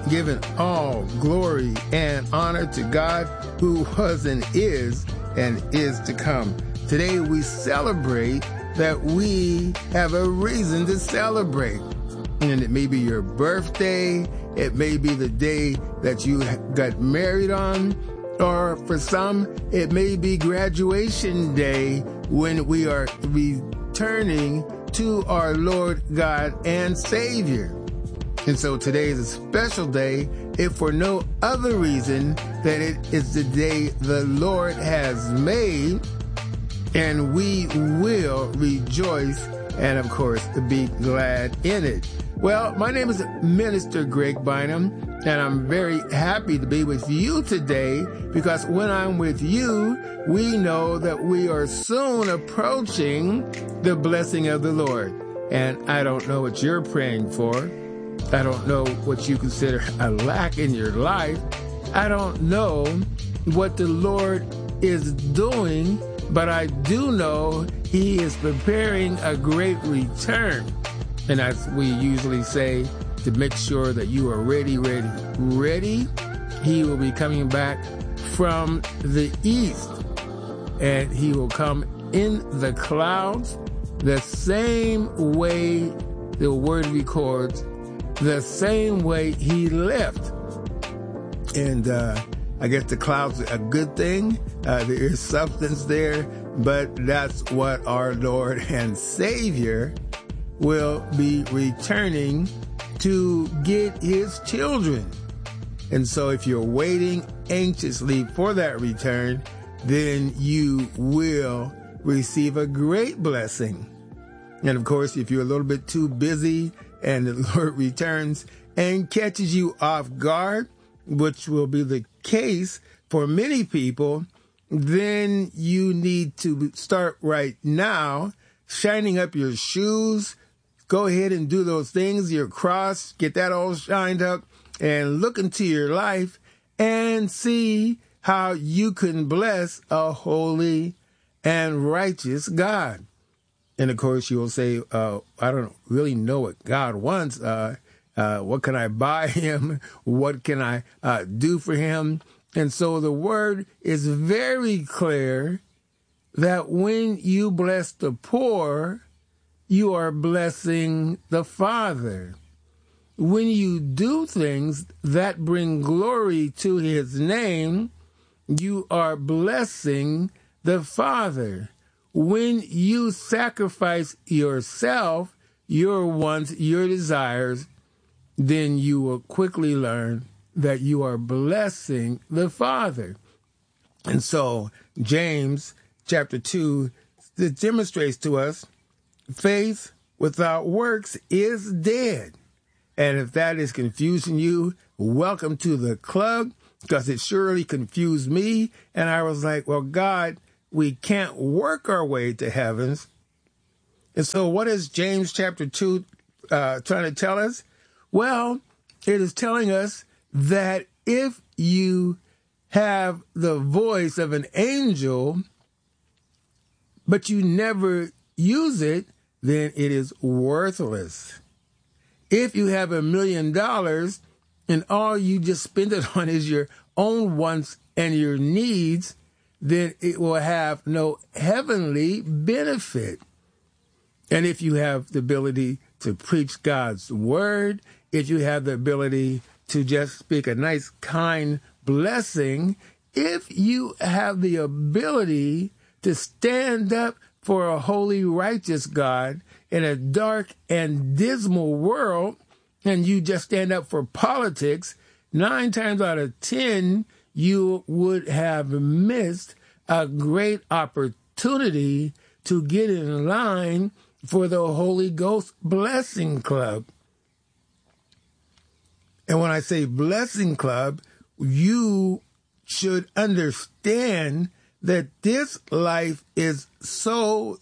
giving all glory and honor to God who was and is to come. Today we celebrate that we have a reason to celebrate. And it may be your birthday, it may be the day that you got married on, or for some, it may be graduation day when we are returning to our Lord God and Savior. And so today is a special day, if for no other reason that it is the day the Lord has made, and we will rejoice and, of course, be glad in it. Well, my name is Minister Greg Bynum, and I'm very happy to be with you today, because when I'm with you, we know that we are soon approaching the blessing of the Lord. And I don't know what you're praying for. I don't know what you consider a lack in your life. I don't know what the Lord is doing, but I do know He is preparing a great return. And as we usually say, to make sure that you are ready. He will be coming back from the east, and He will come in the clouds the same way the Word records, the same way He left. And I guess the clouds are a good thing. There is substance there, but that's what our Lord and Savior will be returning to get His children. And so if you're waiting anxiously for that return, then you will receive a great blessing. And of course, if you're a little bit too busy and the Lord returns and catches you off guard, which will be the case for many people, then you need to start right now shining up your shoes. Go ahead and do those things, your cross, get that all shined up, and look into your life and see how you can bless a holy and righteous God. And of course, you will say, I don't really know what God wants. What can I buy Him? What can I do for Him? And so the word is very clear that when you bless the poor, you are blessing the Father. When you do things that bring glory to His name, you are blessing the Father. When you sacrifice yourself, your wants, your desires, then you will quickly learn that you are blessing the Father. And so James chapter 2 demonstrates to us faith without works is dead. And if that is confusing you, welcome to the club, because it surely confused me. And I was like, well, God, we can't work our way to heavens. And so what is James chapter 2 trying to tell us? Well, it is telling us that if you have the voice of an angel, but you never use it, then it is worthless. If you have $1 million and all you just spend it on is your own wants and your needs, then it will have no heavenly benefit. And if you have the ability to preach God's word, if you have the ability to just speak a nice, kind blessing, if you have the ability to stand up for a holy, righteous God in a dark and dismal world, and you just stand up for politics, 9 times out of 10, you would have missed a great opportunity to get in line for the Holy Ghost Blessing Club. And when I say Blessing Club, you should understand that this life is so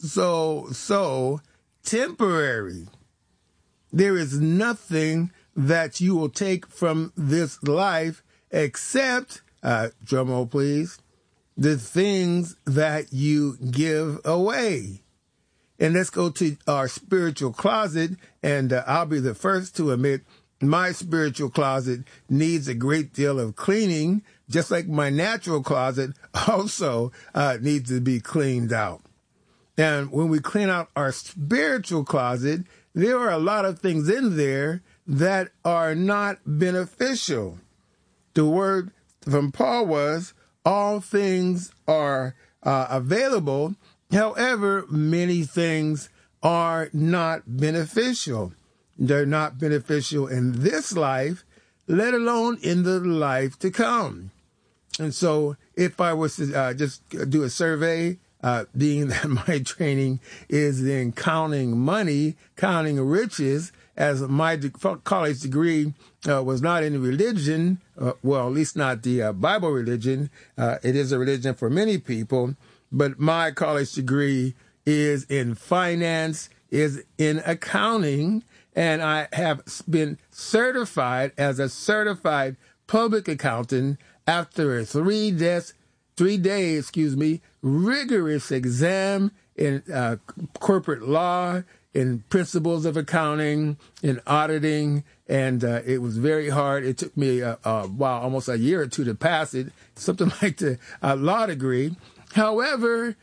temporary. There is nothing that you will take from this life except, drum roll please, the things that you give away. And let's go to our spiritual closet, and I'll be the first to admit my spiritual closet needs a great deal of cleaning, just like my natural closet also needs to be cleaned out. And when we clean out our spiritual closet, there are a lot of things in there that are not beneficial. The word from Paul was, all things are available. However, many things are not beneficial. They're not beneficial in this life, let alone in the life to come. And so if I was to just do a survey, being that my training is in counting money, counting riches, as my college degree was not in religion, well, at least not the Bible religion. It is a religion for many people, but my college degree is in finance, is in accounting, and I have been certified as a certified public accountant after a 3 day, rigorous exam in corporate law, in principles of accounting, in auditing, and it was very hard. It took me almost a year or two to pass it, something like the law degree. However,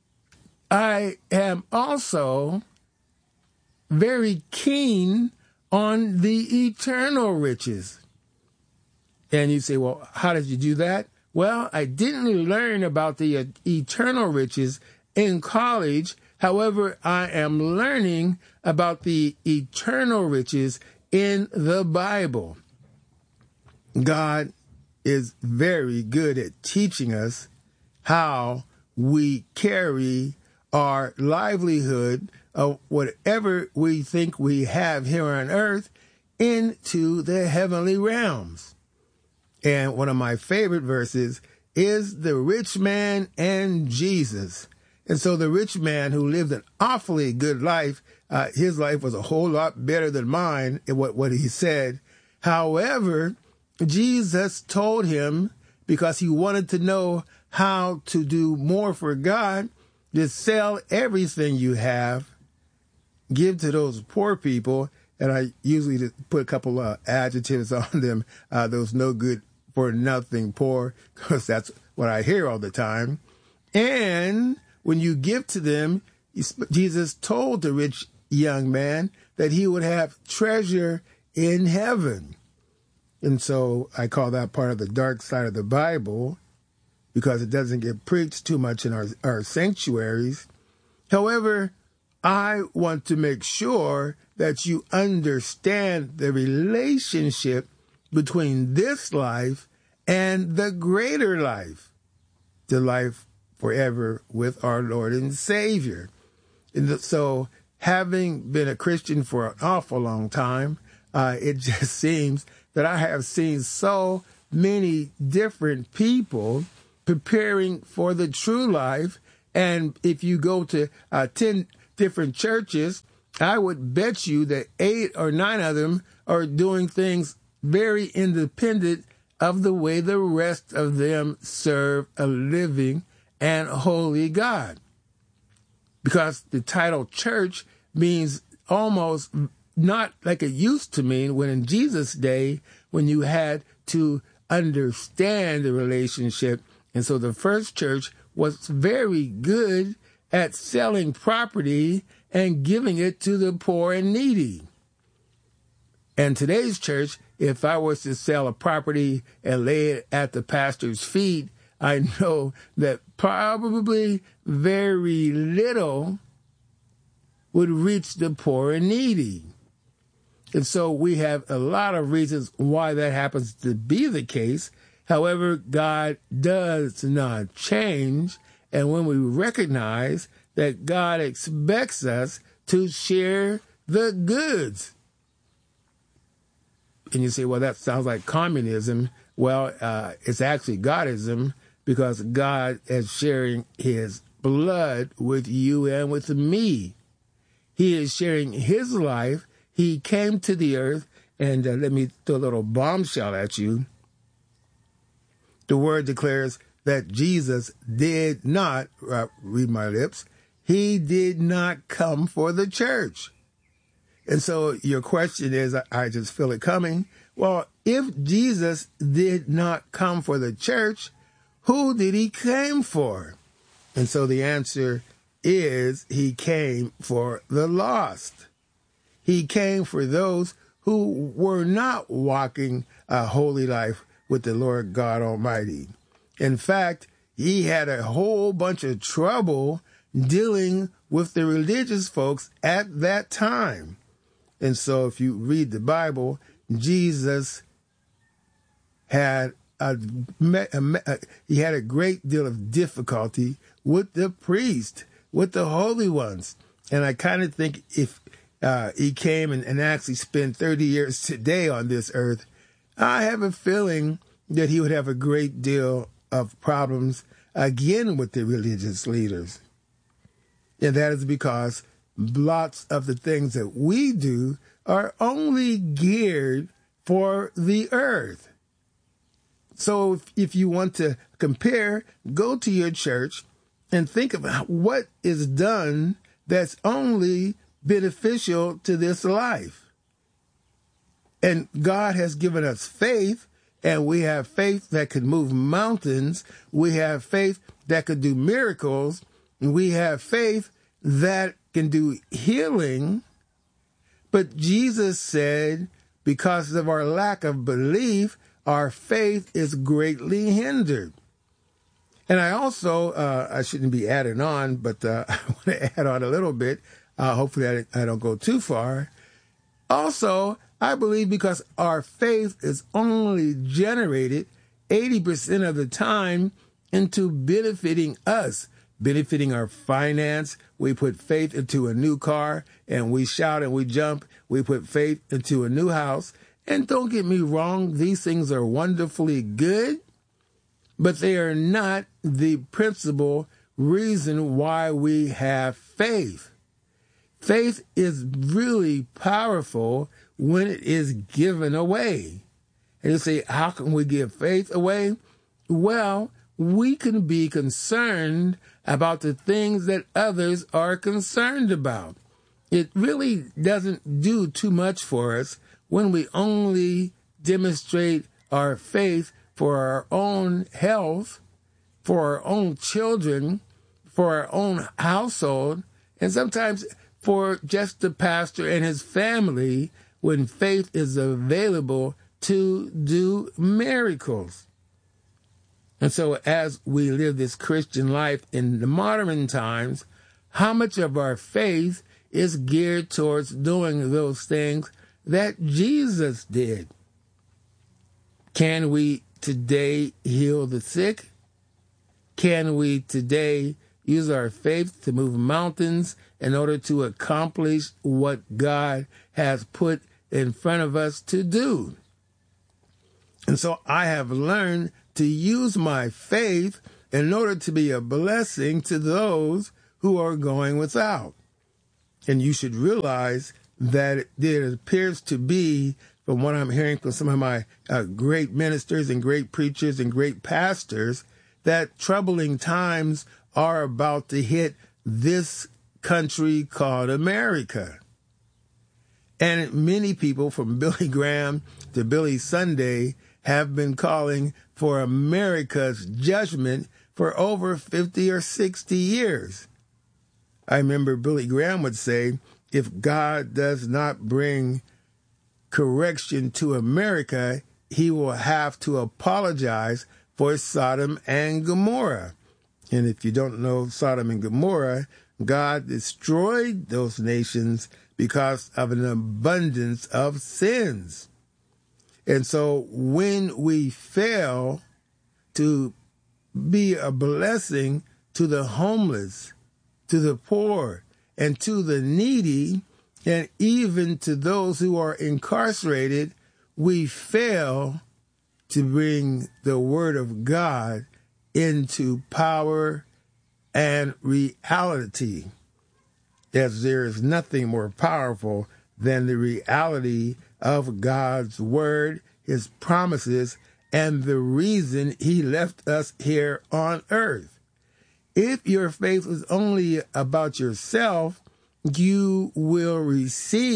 I am also very keen on the eternal riches. And you say, well, how did you do that? Well, I didn't learn about the eternal riches in college. However, I am learning about the eternal riches in the Bible. God is very good at teaching us how we carry our livelihood of whatever we think we have here on earth into the heavenly realms. And one of my favorite verses is the rich man and Jesus. And so the rich man who lived an awfully good life, his life was a whole lot better than mine in what he said. However, Jesus told him, because he wanted to know how to do more for God, to sell everything you have, give to those poor people. And I usually put a couple of adjectives on them, those no good for nothing poor, because that's what I hear all the time. And when you give to them, Jesus told the rich young man that he would have treasure in heaven. And so I call that part of the dark side of the Bible, because it doesn't get preached too much in our sanctuaries. However, I want to make sure that you understand the relationship between this life and the greater life, the life forever with our Lord and Savior. And so, having been a Christian for an awful long time, it just seems that I have seen so many different people preparing for the true life. And if you go to 10 different churches, I would bet you that 8 or 9 of them are doing things very independent of the way the rest of them serve a living and holy God. Because the title church means almost not like it used to mean when in Jesus' day, when you had to understand the relationship. And so the first church was very good at selling property and giving it to the poor and needy. And today's church, if I was to sell a property and lay it at the pastor's feet, I know that probably very little would reach the poor and needy. And so we have a lot of reasons why that happens to be the case. However, God does not change. And when we recognize that God expects us to share the goods. And you say, well, that sounds like communism. Well, it's actually Godism, because God is sharing his blood with you and with me. He is sharing his life. He came to the earth, and let me throw a little bombshell at you. The word declares that Jesus did not, read my lips, he did not come for the church. And so your question is, I just feel it coming. Well, if Jesus did not come for the church, who did he come for? And so the answer is he came for the lost. He came for those who were not walking a holy life with the Lord God Almighty. In fact, he had a whole bunch of trouble dealing with the religious folks at that time. And so if you read the Bible, Jesus had he had a great deal of difficulty with the priest, with the holy ones. And I kind of think if he came and actually spent 30 years today on this earth, I have a feeling that he would have a great deal of problems again with the religious leaders. And that is because lots of the things that we do are only geared for the earth. So if you want to compare, go to your church and think about what is done that's only beneficial to this life. And God has given us faith, and we have faith that could move mountains. We have faith that could do miracles. We have faith that can do healing. But Jesus said, because of our lack of belief, our faith is greatly hindered. And I also, I shouldn't be adding on, but I want to add on a little bit. Hopefully I don't go too far. Also, I believe because our faith is only generated 80% of the time into benefiting us, benefiting our finance. We put faith into a new car and we shout and we jump. We put faith into a new house. And don't get me wrong, these things are wonderfully good, but they are not the principal reason why we have faith. Faith is really powerful when it is given away. And you say, how can we give faith away? Well, we can be concerned about the things that others are concerned about. It really doesn't do too much for us when we only demonstrate our faith for our own health, for our own children, for our own household, and sometimes for just the pastor and his family when faith is available to do miracles. And so as we live this Christian life in the modern times, how much of our faith is geared towards doing those things that Jesus did? Can we today heal the sick? Can we today use our faith to move mountains in order to accomplish what God has put in front of us to do? And so I have learned to use my faith in order to be a blessing to those who are going without. And you should realize that there appears to be, from what I'm hearing from some of my great ministers and great preachers and great pastors, that troubling times are about to hit this country called America. And many people, from Billy Graham to Billy Sunday, have been calling for America's judgment for over 50 or 60 years. I remember Billy Graham would say, if God does not bring correction to America, he will have to apologize for Sodom and Gomorrah. And if you don't know Sodom and Gomorrah, God destroyed those nations because of an abundance of sins. And so when we fail to be a blessing to the homeless, to the poor, and to the needy, and even to those who are incarcerated, we fail to bring the word of God into power and reality, as there is nothing more powerful than the reality of God's word, his promises, and the reason he left us here on earth. If your faith is only about yourself, you will receive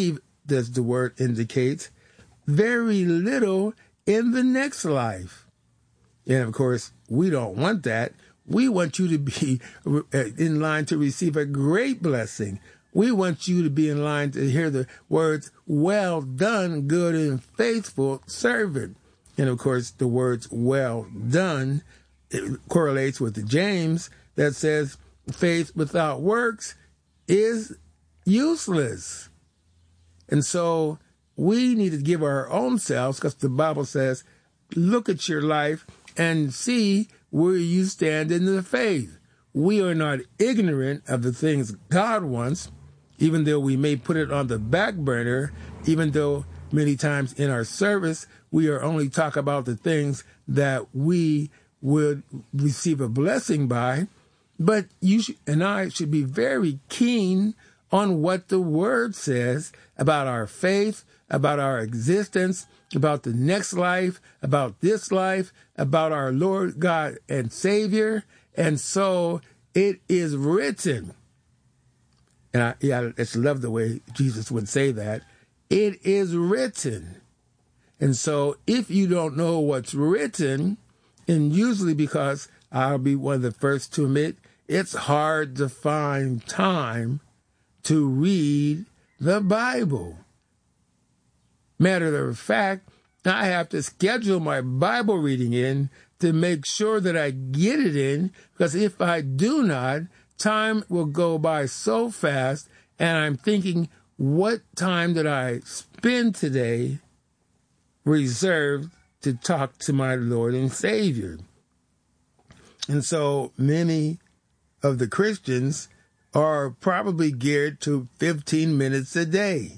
does the word indicate, very little in the next life. And of course, we don't want that. We want you to be in line to receive a great blessing. We want you to be in line to hear the words, well done, good and faithful servant. And of course, the words well done, it correlates with the James that says faith without works is useless. And so we need to give our own selves, because the Bible says, look at your life and see where you stand in the faith. We are not ignorant of the things God wants, even though we may put it on the back burner, even though many times in our service, we are only talk about the things that we would receive a blessing by. But you and I should be very keen on what the Word says about our faith, about our existence, about the next life, about this life, about our Lord God and Savior. And so it is written. And I just love the way Jesus would say that. It is written. And so if you don't know what's written, and usually because I'll be one of the first to admit, it's hard to find time to read the Bible. Matter of fact, I have to schedule my Bible reading in to make sure that I get it in, because if I do not, time will go by so fast, and I'm thinking, what time did I spend today reserved to talk to my Lord and Savior? And so many of the Christians are probably geared to 15 minutes a day.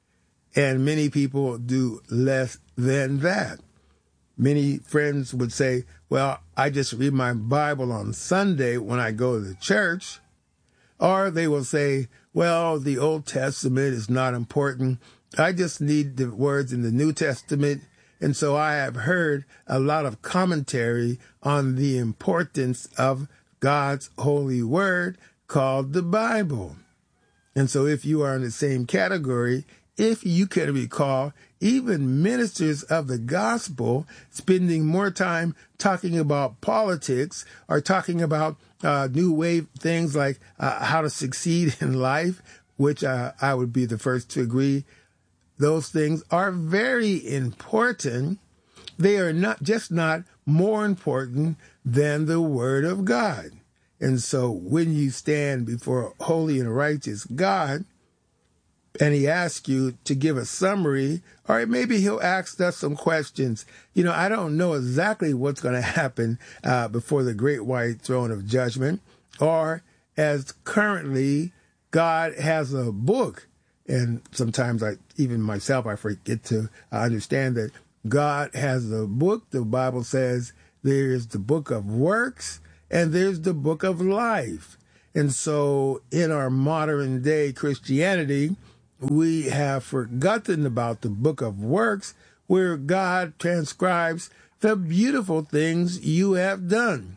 And many people do less than that. Many friends would say, well, I just read my Bible on Sunday when I go to church. Or they will say, well, the Old Testament is not important. I just need the words in the New Testament. And so I have heard a lot of commentary on the importance of God's holy word called the Bible. And so if you are in the same category, if you can recall, even ministers of the gospel spending more time talking about politics or talking about new wave things like how to succeed in life, which I would be the first to agree, those things are very important. They are not more important than the Word of God. And so when you stand before a holy and righteous God, and he asks you to give a summary, or maybe he'll ask us some questions. I don't know exactly what's going to happen before the great white throne of judgment, or as currently God has a book. And sometimes even myself, I forget to understand that God has a book. The Bible says there's the book of works and there's the book of life. And so in our modern day Christianity, we have forgotten about the book of works, where God transcribes the beautiful things you have done.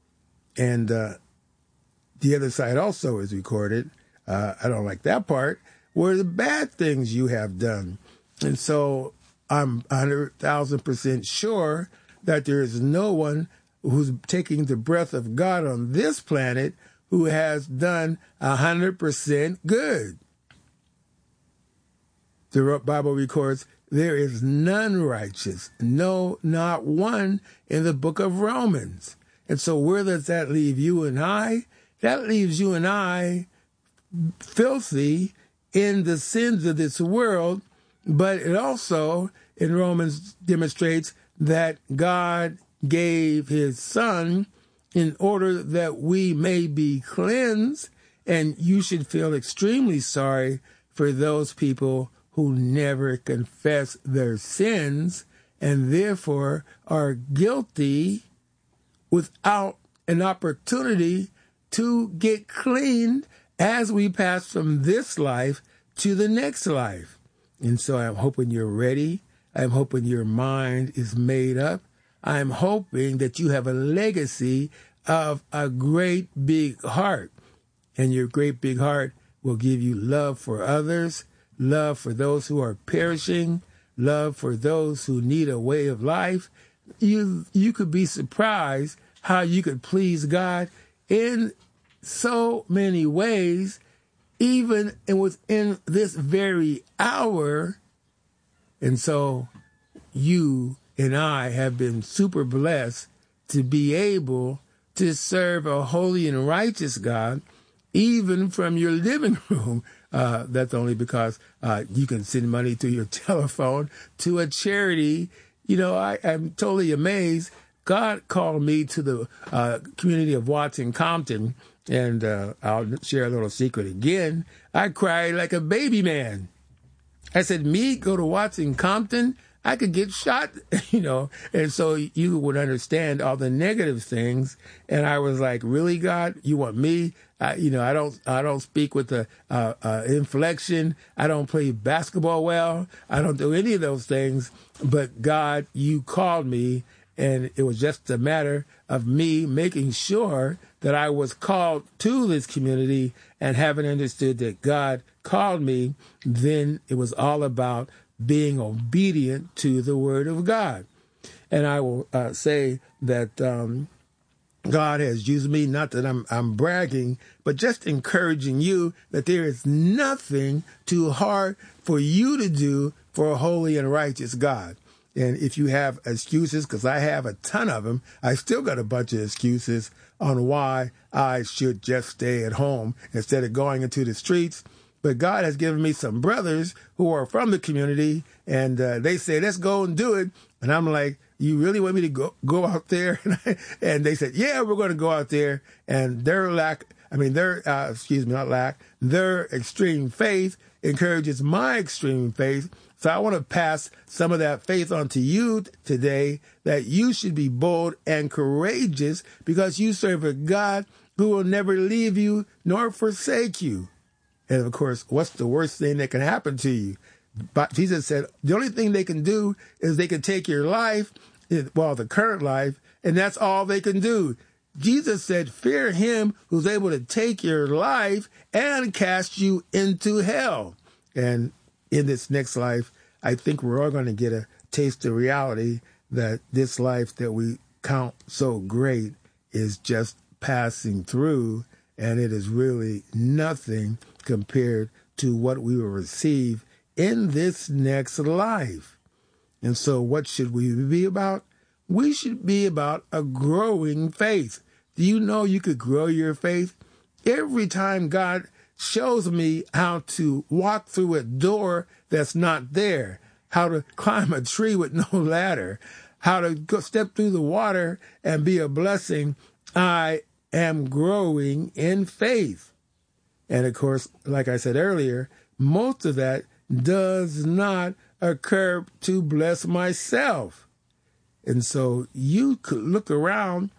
And the other side also is recorded. I don't like that part, where the bad things you have done. And so I'm 100,000% sure that there is no one who's taking the breath of God on this planet who has done 100% good. The Bible records there is none righteous, no, not one, in the book of Romans. And so where does that leave you and I? That leaves you and I filthy in the sins of this world, but it also, in Romans, demonstrates that God gave his Son in order that we may be cleansed, and you should feel extremely sorry for those people who never confess their sins and therefore are guilty without an opportunity to get cleaned as we pass from this life to the next life. And so I'm hoping you're ready. I'm hoping your mind is made up. I'm hoping that you have a legacy of a great big heart. And your great big heart will give you love for others, love for those who are perishing, love for those who need a way of life. You could be surprised how you could please God in so many ways, even within this very hour. And so you and I have been super blessed to be able to serve a holy and righteous God, even from your living room. That's only because you can send money through your telephone to a charity. You know, I'm totally amazed. God called me to the community of Watson Compton, and I'll share a little secret again. I cried like a baby man. I said, me go to Watson Compton? I could get shot, you know, and so you would understand all the negative things. And I was like, really, God, you want me? You know, I don't speak with the inflection. I don't play basketball well. I don't do any of those things. But God, you called me, and it was just a matter of me making sure that I was called to this community, and having understood that God called me, then it was all about being obedient to the word of God. And I will say that God has used me, not that I'm bragging, but just encouraging you that there is nothing too hard for you to do for a holy and righteous God. And if you have excuses, because I have a ton of them, I still got a bunch of excuses on why I should just stay at home instead of going into the streets. But God has given me some brothers who are from the community, and they say, let's go and do it. And I'm like, you really want me to go out there? And they said, yeah, we're going to go out there. And their extreme faith encourages my extreme faith. So I want to pass some of that faith on to you today, that you should be bold and courageous because you serve a God who will never leave you nor forsake you. And of course, what's the worst thing that can happen to you? But Jesus said, the only thing they can do is they can take your life, well, the current life, and that's all they can do. Jesus said, fear him who's able to take your life and cast you into hell. And in this next life, I think we're all going to get a taste of reality that this life that we count so great is just passing through, and it is really nothing compared to what we will receive in this next life. And so what should we be about? We should be about a growing faith. Do you know you could grow your faith? Every time God shows me how to walk through a door that's not there, how to climb a tree with no ladder, how to go step through the water and be a blessing, I am growing in faith. And of course, like I said earlier, most of that does not occur to bless myself. And so you could look around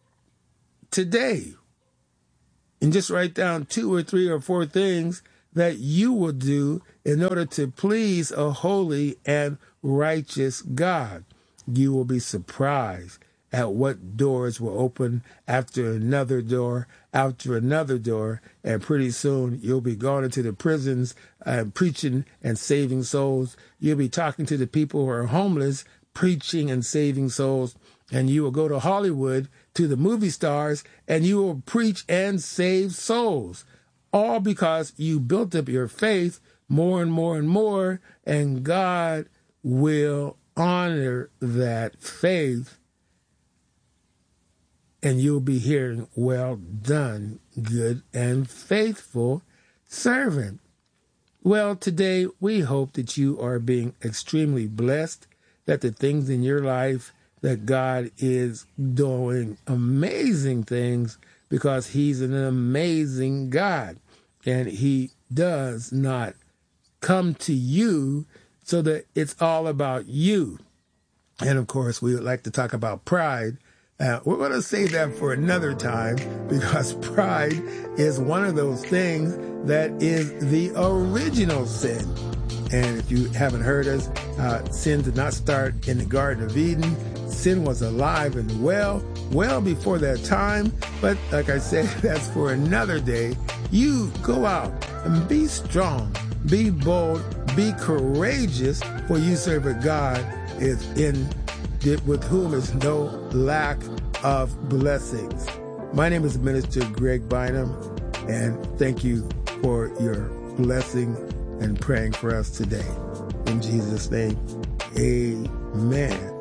today and just write down 2 or 3 or 4 things that you will do in order to please a holy and righteous God. You will be surprised at what doors will open after another door, and pretty soon you'll be going into the prisons, preaching and saving souls. You'll be talking to the people who are homeless, preaching and saving souls, and you will go to Hollywood, to the movie stars, and you will preach and save souls, all because you built up your faith more and more and more, and God will honor that faith. And you'll be hearing, well done, good and faithful servant. Well, today we hope that you are being extremely blessed, that the things in your life that God is doing amazing things because he's an amazing God. And he does not come to you so that it's all about you. And of course, we would like to talk about pride. We're going to save that for another time because pride is one of those things that is the original sin. And if you haven't heard us, sin did not start in the Garden of Eden. Sin was alive and well before that time. But like I said, that's for another day. You go out and be strong, be bold, Be courageous, for you serve a God with whom is no lack of blessings. My name is Minister Greg Bynum, and thank you for your blessing and praying for us today. In Jesus' name, amen.